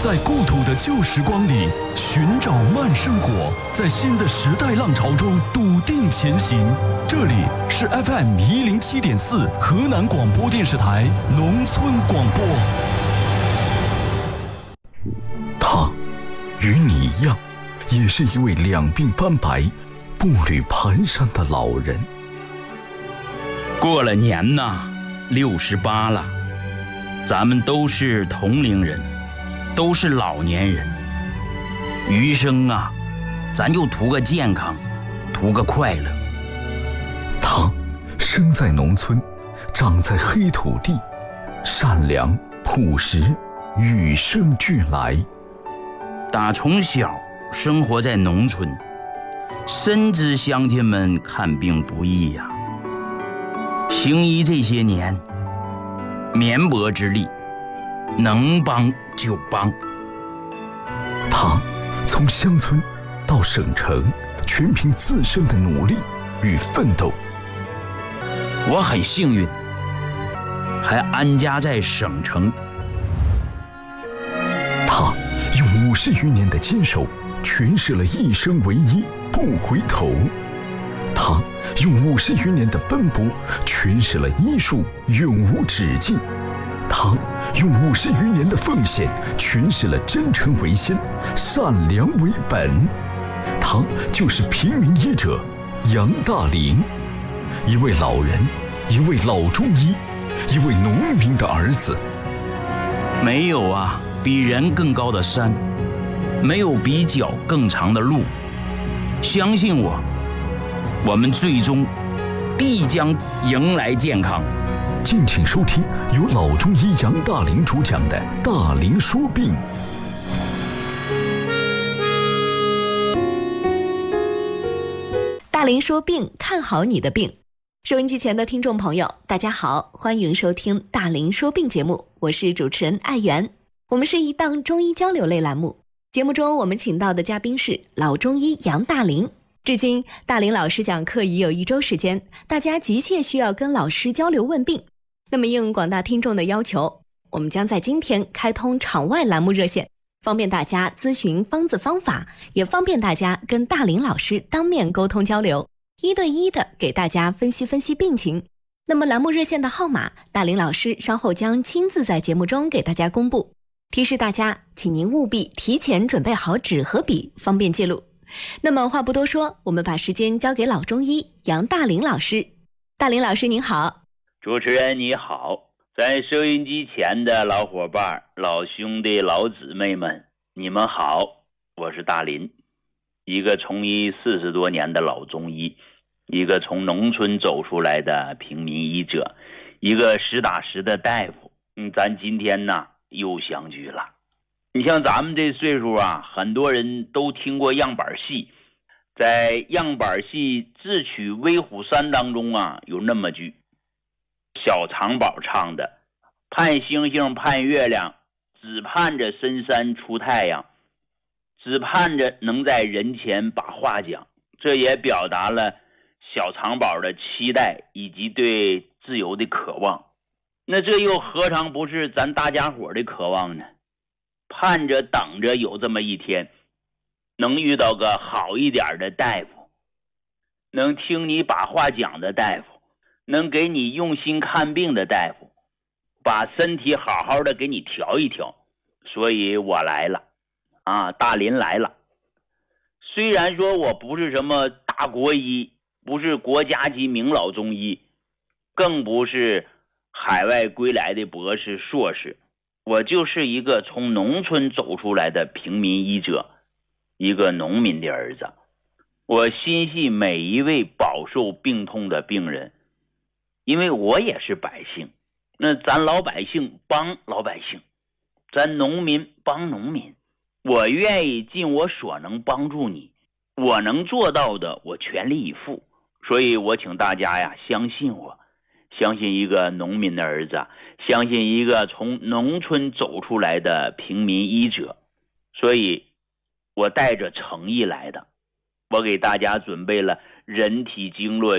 在故土的旧时光里寻找慢生活，在新的时代浪潮中笃定前行。这里是 FM107.4 河南广播电视台农村广播。他与你一样，也是一位两鬓斑白、步履蹒跚的老人。 过了年呐，68了，咱们都是同龄人，都是老年人。余生啊，咱就图个健康，图个快乐。 他生在农村，长在黑土地，善良朴实，与生俱来。 打从小生活在农村，深知乡亲们看病不易呀。行医这些年，绵薄之力，能帮就帮。 他从乡村到省城，全凭自身的努力与奋斗。 我很幸运，还安家在省城。 他用50余年的坚守，诠释了一生唯一，不回头。他用50余年的奔波，诠释了医术永无止境。他用50余年的奉献，诠释了真诚为先，善良为本。他就是平民医者杨大林，一位老人，一位老中医，一位农民的儿子。 没有啊比人更高的山，没有比脚更长的路。相信我，我们最终必将迎来健康。 敬请收听由老中医杨大林主讲的《大林说病》。 大林说病，看好你的病。收音机前的听众朋友，大家好，欢迎收听大林说病节目，我是主持人艾媛。我们是一档中医交流类栏目，节目中我们请到的嘉宾是老中医杨大林。至今大林老师讲课已有1周时间，大家急切需要跟老师交流问病。那么应广大听众的要求，我们将在今天开通场外栏目热线，方便大家咨询方子方法，也方便大家跟大林老师当面沟通交流，1对1的给大家分析分析病情。那么栏目热线的号码，大林老师稍后将亲自在节目中给大家公布。提示大家，请您务必提前准备好纸和笔，方便记录。那么话不多说，我们把时间交给老中医杨大林老师。大林老师您好。 主持人你好，在收音机前的老伙伴、老兄弟、老姊妹们，你们好，我是大林，一个从医40多年的老中医，一个从农村走出来的平民医者，一个实打实的大夫。咱今天呢又相聚了。你像咱们这岁数啊，很多人都听过样板戏，在样板戏《智取威虎山》当中啊，有那么句小长宝唱的：盼星星盼月亮，只盼着深山出太阳，只盼着能在人前把话讲。这也表达了小长宝的期待以及对自由的渴望。那这又何尝不是咱大家伙的渴望呢？盼着等着有这么一天，能遇到个好一点的大夫，能听你把话讲的大夫，能给你用心看病的大夫，把身体好好的给你调一调。所以我来了啊，大林来了。虽然说我不是什么大国医，不是国家级名老中医，更不是海外归来的博士硕士，我就是一个从农村走出来的平民医者，一个农民的儿子。我心系每一位饱受病痛的病人，因为我也是百姓。那咱老百姓帮老百姓，咱农民帮农民，我愿意尽我所能帮助你，我能做到的我全力以赴。所以我请大家呀相信我，相信一个农民的儿子，相信一个从农村走出来的平民医者。所以我带着诚意来的，我给大家准备了人体经络